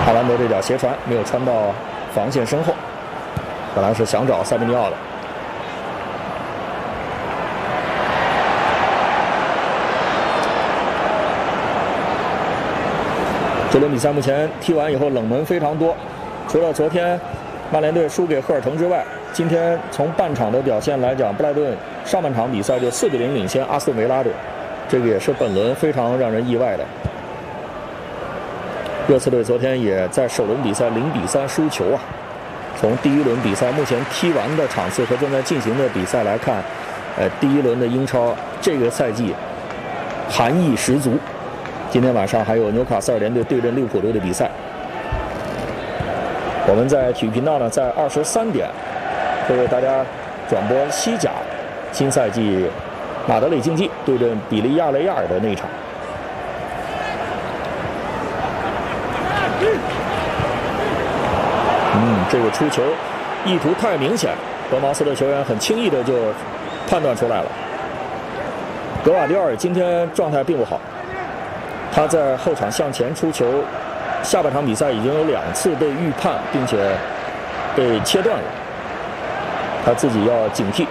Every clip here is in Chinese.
哈兰德这脚斜传没有穿到防线身后，本来是想找塞梅尼奥的。这轮比赛目前踢完以后冷门非常多，除了昨天曼联队输给赫尔滕之外，今天从半场的表现来讲，布莱顿上半场比赛就4比0领先阿斯顿维拉队，这个也是本轮非常让人意外的。热刺队昨天也在首轮比赛0比3输球啊。从第一轮比赛目前踢完的场次和正在进行的比赛来看，第一轮的英超这个赛季寒意十足。今天晚上还有纽卡斯尔联队对阵利物浦队的比赛。我们在体育频道呢，在23点会为大家转播西甲新赛季马德里竞技对阵比利亚雷亚尔的那一场。这个出球意图太明显，德茅斯的球员很轻易的就判断出来了。格瓦迪奥尔今天状态并不好，他在后场向前出球，下半场比赛已经有2次被预判并且被切断了，他自己要警惕。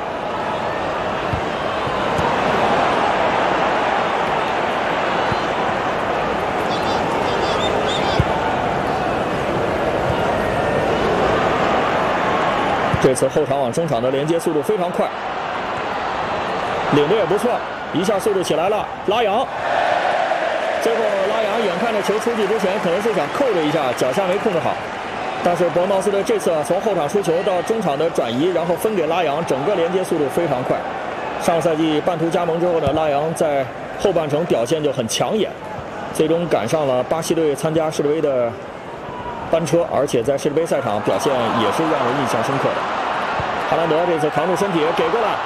这次后场往中场的连接速度非常快，领的也不错，一下速度起来了。拉扬，最后拉扬眼看着球出去之前，可能是想扣着一下，脚下没控制好。但是伯恩茅斯队这次从后场出球到中场的转移，然后分给拉扬，整个连接速度非常快。上个赛季半途加盟之后呢，拉扬在后半程表现就很抢眼，最终赶上了巴西队参加世界杯的班车，而且在世界杯赛场表现也是让人印象深刻的。哈兰德这次扛住身体给过来，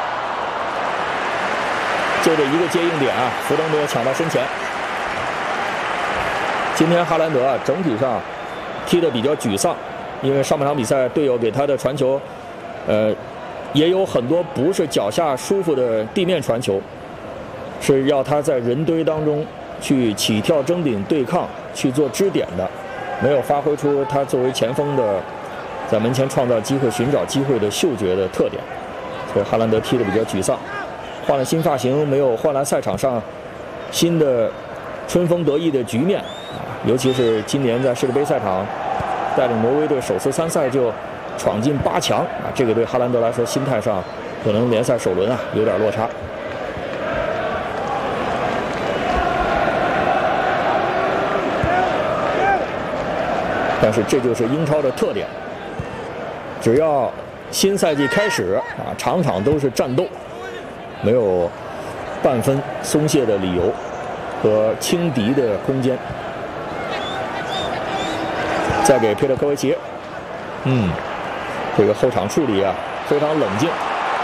就这一个接应点啊，福登没有抢到身前。今天哈兰德啊，整体上踢得比较沮丧，因为上半场比赛队友给他的传球，也有很多不是脚下舒服的地面传球，是要他在人堆当中去起跳争顶对抗，去做支点的。没有发挥出他作为前锋的在门前创造机会、寻找机会的嗅觉的特点，所以哈兰德踢得比较沮丧。换了新发型，没有换来赛场上新的春风得意的局面，尤其是今年在世界杯赛场带领挪威队首次参赛就闯进8强啊，这个对哈兰德来说心态上可能联赛首轮啊有点落差。但是这就是英超的特点，只要新赛季开始啊，场场都是战斗，没有半分松懈的理由和轻敌的空间。再给佩特科维奇，这个后场处理啊非常冷静。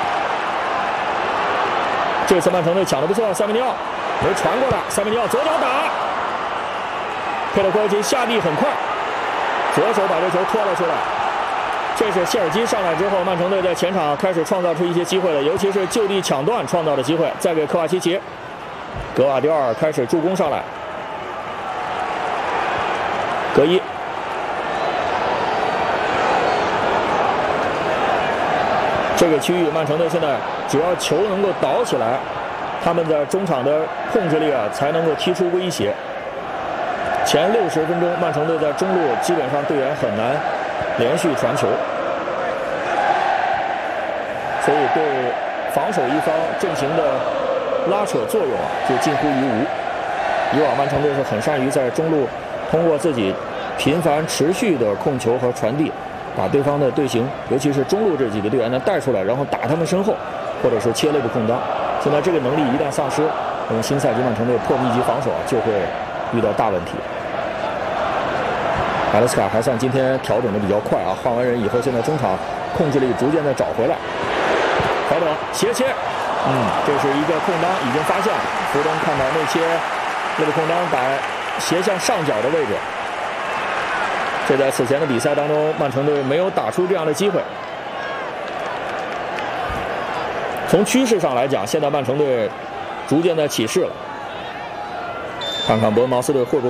这次曼城队抢得不错，塞梅尼奥没传过来，塞梅尼奥左脚打，佩特科维奇下地很快。左手把这球拖了出来，这是谢尔基上来之后，曼城队在前场开始创造出一些机会了，尤其是就地抢断创造的机会。再给科瓦奇奇，格瓦迪奥尔开始助攻上来，格伊，这个区域曼城队现在只要球能够倒起来，他们在中场的控制力啊才能够踢出威胁。前60分钟，曼城队在中路基本上队员很难连续传球，所以对防守一方阵型的拉扯作用啊就近乎于无。以往曼城队是很善于在中路通过自己频繁持续的控球和传递，把对方的队形，尤其是中路这几个队员呢带出来，然后打他们身后，或者是切内部空当。现在这个能力一旦丧失，那么新赛季曼城队破密集防守啊就会遇到大问题。马勒斯卡还算今天调整的比较快啊，换完人以后，现在中场控制力逐渐的找回来。怀德斜切，这是一个空当已经发现了，福登看到内切，那个空当摆斜向上角的位置。这在此前的比赛当中，曼城队没有打出这样的机会。从趋势上来讲，现在曼城队逐渐在起势了。看看伯恩茅斯队会不会